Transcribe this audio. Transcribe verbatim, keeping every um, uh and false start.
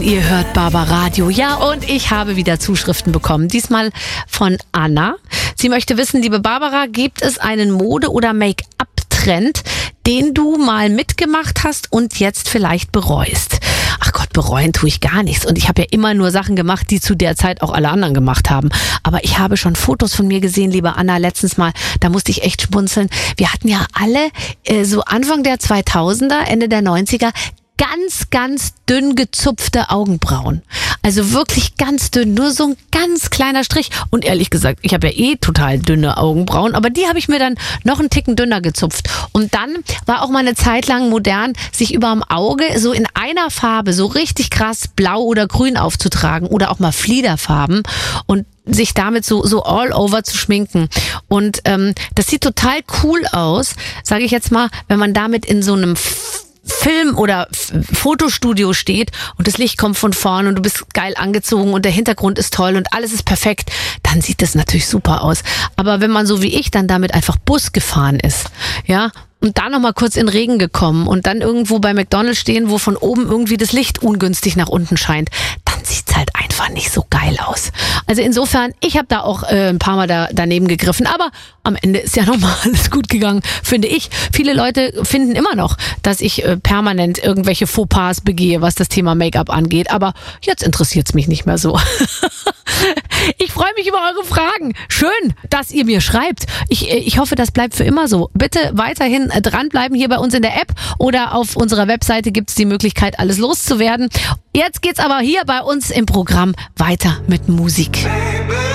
Ihr hört Barbaradio. Ja, und ich habe wieder Zuschriften bekommen. Diesmal von Anna. Sie möchte wissen, liebe Barbara, gibt es einen Mode- oder Make-up-Trend, den du mal mitgemacht hast und jetzt vielleicht bereust? Ach Gott, bereuen tue ich gar nichts. Und ich habe ja immer nur Sachen gemacht, die zu der Zeit auch alle anderen gemacht haben. Aber ich habe schon Fotos von mir gesehen, liebe Anna, letztens mal. Da musste ich echt schmunzeln. Wir hatten ja alle äh, so Anfang der zweitausender, Ende der neunziger ganz, ganz dünn gezupfte Augenbrauen. Also wirklich ganz dünn, nur so ein ganz kleiner Strich. Und ehrlich gesagt, ich habe ja eh total dünne Augenbrauen, aber die habe ich mir dann noch einen Ticken dünner gezupft. Und dann war auch mal eine Zeit lang modern, sich überm Auge so in einer Farbe so richtig krass blau oder grün aufzutragen oder auch mal Fliederfarben und sich damit so so all over zu schminken. Und ähm, das sieht total cool aus, sage ich jetzt mal, wenn man damit in so einem Film- oder F- Fotostudio steht und das Licht kommt von vorn und du bist geil angezogen und der Hintergrund ist toll und alles ist perfekt, dann sieht das natürlich super aus. Aber wenn man so wie ich dann damit einfach Bus gefahren ist, ja, und da nochmal kurz in Regen gekommen und dann irgendwo bei McDonald's stehen, wo von oben irgendwie das Licht ungünstig nach unten scheint, dann sieht's halt einfach nicht so geil aus. Also insofern, ich habe da auch äh, ein paar Mal da, daneben gegriffen, aber am Ende ist ja nochmal alles gut gegangen, finde ich. Viele Leute finden immer noch, dass ich äh, permanent irgendwelche Fauxpas begehe, was das Thema Make-up angeht, aber jetzt interessiert's mich nicht mehr so. Ich freue mich über eure Fragen. Schön, dass ihr mir schreibt. Ich, ich hoffe, das bleibt für immer so. Bitte weiterhin dranbleiben hier bei uns in der App oder auf unserer Webseite gibt es die Möglichkeit, alles loszuwerden. Jetzt geht's aber hier bei uns im Programm weiter mit Musik.